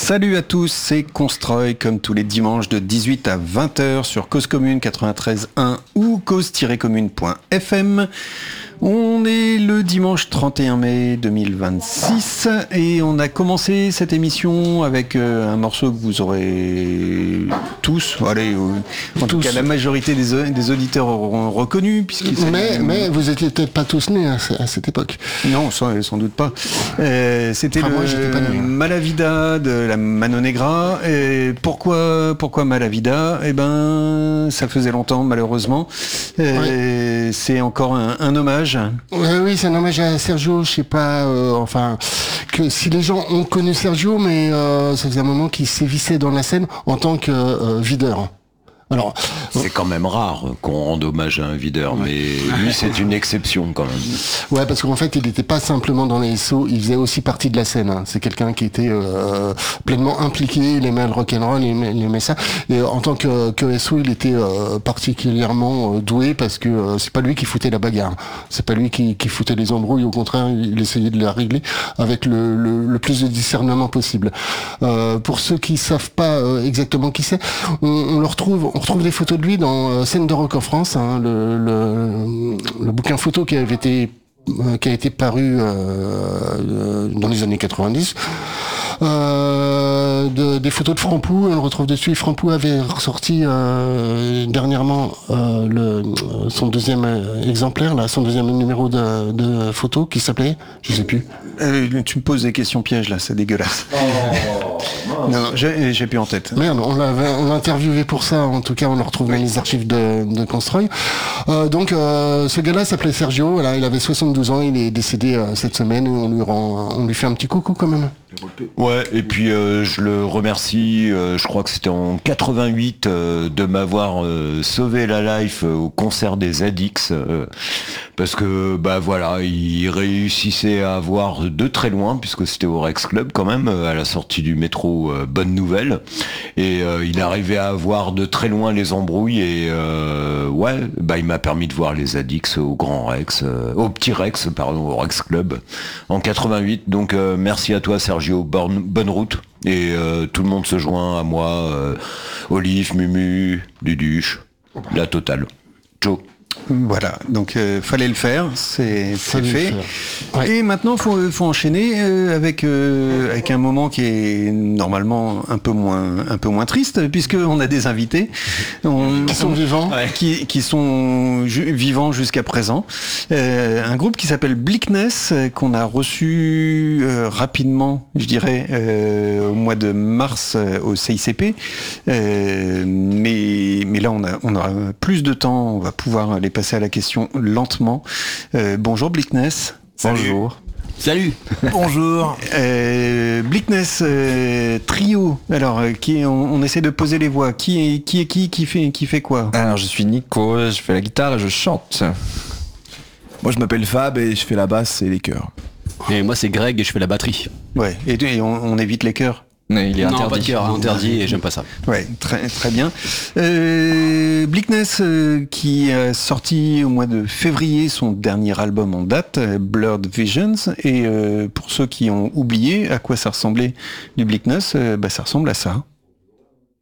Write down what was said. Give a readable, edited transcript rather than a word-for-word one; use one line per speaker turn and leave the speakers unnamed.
Salut à tous, c'est Constroy, comme tous les dimanches de 18 à 20h sur Cause Commune 93.1 ou cause-commune.fm. On est le dimanche 31 mai 2026 et on a commencé cette émission avec un morceau que vous aurez tous, en tout cas la majorité des auditeurs auront reconnu.
Mais vous étiez peut-être pas tous nés à cette époque.
Non, sans doute pas. C'était le Malavida de la Mano Negra. Et pourquoi Malavida ? Eh ben, ça faisait longtemps malheureusement. C'est encore un hommage.
Oui, c'est un hommage à Sergio. Je sais pas, que si les gens ont connu Sergio, mais ça faisait un moment qu'il sévissait dans la scène en tant que videur. Alors,
c'est quand même rare qu'on rende hommage à un videur, mais lui c'est une exception quand même.
Ouais, parce qu'en fait il n'était pas simplement dans les SO, il faisait aussi partie de la scène. Hein. C'est quelqu'un qui était pleinement impliqué, il aimait le rock'n'roll, il aimait ça. Et en tant que SO, il était particulièrement doué parce que c'est pas lui qui foutait la bagarre, c'est pas lui qui foutait les embrouilles. Au contraire, il essayait de la régler avec le plus de discernement possible. Pour ceux qui savent pas exactement qui c'est, on retrouve des photos de lui dans Scène de Rock en France, hein, le bouquin photo qui a été paru dans les années 90. Des photos de Frampou, on le retrouve dessus. Frampou avait ressorti dernièrement son deuxième exemplaire, son deuxième numéro de photo qui s'appelait, je sais plus.
Tu me poses des questions pièges là, c'est dégueulasse. Non, j'ai plus en tête.
Merde, on l'a interviewé pour ça. En tout cas, on le retrouve dans les archives de Constroy. Donc, ce gars-là s'appelait Sergio. Voilà, il avait 72 ans. Il est décédé cette semaine. On lui fait un petit coucou quand même.
Ouais, et puis je le remercie. Je crois que c'était en 88 de m'avoir sauvé la life au concert des ZX, parce que il réussissait à voir de très loin, puisque c'était au Rex Club quand même, à la sortie du métro Bonne Nouvelle, et il arrivait à voir de très loin les embrouilles, et il m'a permis de voir les ZX au Grand Rex, au Petit Rex, pardon, au Rex Club en 88. Donc merci à toi Sergio, bonne route, et tout le monde se joint à moi, Olive, Mumu, Duduche, la totale. Ciao.
Voilà, donc fallait le faire, c'est fait.
Ouais.
Et maintenant faut enchaîner avec un moment qui est normalement un peu moins triste, puisque on a des invités
qui sont vivants,
qui sont vivants jusqu'à présent. Un groupe qui s'appelle Bleakness, qu'on a reçu rapidement, je dirais, au mois de mars au CICP. Mais là on aura plus de temps, on va pouvoir aller passer à la question lentement. Bonjour Bleakness.
Bonjour.
Salut.
Bonjour.
Bleakness trio. Alors on essaie de poser les voix. Qui fait quoi?
Alors je suis Nico, je fais la guitare et je chante.
Moi je m'appelle Fab et je fais la basse et les chœurs.
Et moi c'est Greg et je fais la batterie.
Ouais. Et on évite les chœurs.
Mais il est interdit.
Pas de chœur,
interdit et j'aime pas ça.
Ouais, très bien. Bleakness qui a sorti au mois de février son dernier album en date, Blurred Visions. Et pour ceux qui ont oublié à quoi ça ressemblait du Bleakness, ça ressemble à ça.